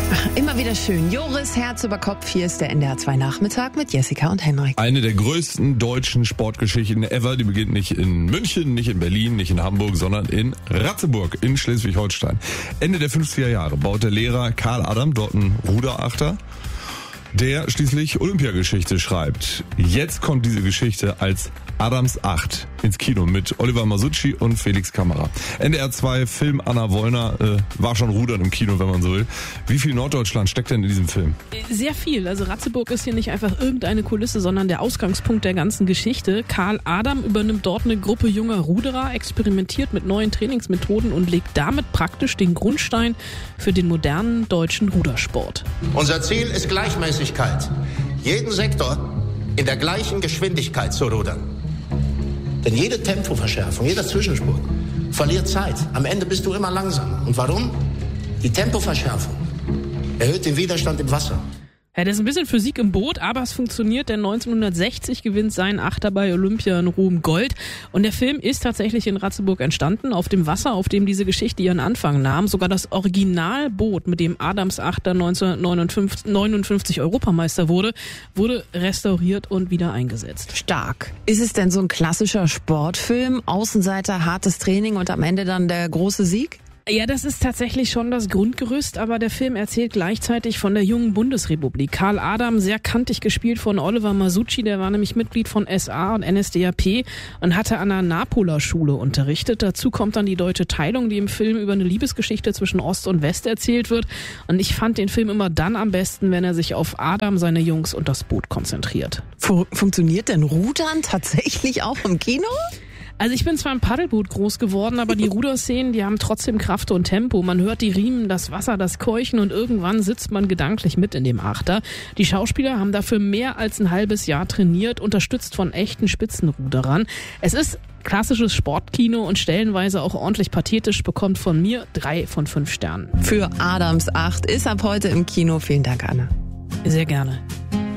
Immer wieder schön. Joris, Herz über Kopf. Hier ist der NDR 2 Nachmittag mit Jessica und Henrik. Eine der größten deutschen Sportgeschichten ever. Die beginnt nicht in München, nicht in Berlin, nicht in Hamburg, sondern in Ratzeburg in Schleswig-Holstein. Ende der 50er Jahre baut der Lehrer Karl Adam dort einen Ruderachter, der schließlich Olympiageschichte schreibt. Jetzt kommt diese Geschichte als Adams 8 ins Kino mit Oliver Masucci und Felix Kammerer. NDR 2 Film Anna Wollner war schon Rudern im Kino, wenn man so will. Wie viel Norddeutschland steckt denn in diesem Film? Sehr viel. Also Ratzeburg ist hier nicht einfach irgendeine Kulisse, sondern der Ausgangspunkt der ganzen Geschichte. Karl Adam übernimmt dort eine Gruppe junger Ruderer, experimentiert mit neuen Trainingsmethoden und legt damit praktisch den Grundstein für den modernen deutschen Rudersport. Unser Ziel ist Gleichmäßigkeit. Jeden Sektor in der gleichen Geschwindigkeit zu rudern. Denn jede Tempoverschärfung, jeder Zwischensprung verliert Zeit. Am Ende bist du immer langsamer. Und warum? Die Tempoverschärfung erhöht den Widerstand im Wasser. Ja, das ist ein bisschen Physik im Boot, aber es funktioniert, denn 1960 gewinnt sein Achter bei Olympia in Rom Gold. Und der Film ist tatsächlich in Ratzeburg entstanden, auf dem Wasser, auf dem diese Geschichte ihren Anfang nahm. Sogar das Originalboot, mit dem Adams Achter 1959 Europameister wurde restauriert und wieder eingesetzt. Stark. Ist es denn so ein klassischer Sportfilm? Außenseiter, hartes Training und am Ende dann der große Sieg? Ja, das ist tatsächlich schon das Grundgerüst, aber der Film erzählt gleichzeitig von der jungen Bundesrepublik. Karl Adam, sehr kantig gespielt von Oliver Masucci, der war nämlich Mitglied von SA und NSDAP und hatte an der Napoler Schule unterrichtet. Dazu kommt dann die deutsche Teilung, die im Film über eine Liebesgeschichte zwischen Ost und West erzählt wird. Und ich fand den Film immer dann am besten, wenn er sich auf Adam, seine Jungs und das Boot konzentriert. Funktioniert denn Rudern tatsächlich auch im Kino? Also ich bin zwar im Paddelboot groß geworden, aber die Ruderszenen, die haben trotzdem Kraft und Tempo. Man hört die Riemen, das Wasser, das Keuchen und irgendwann sitzt man gedanklich mit in dem Achter. Die Schauspieler haben dafür mehr als ein halbes Jahr trainiert, unterstützt von echten Spitzenruderern. Es ist klassisches Sportkino und stellenweise auch ordentlich pathetisch, bekommt von mir 3 von 5 Sternen. Für Adams 8 ist ab heute im Kino. Vielen Dank, Anna. Sehr gerne.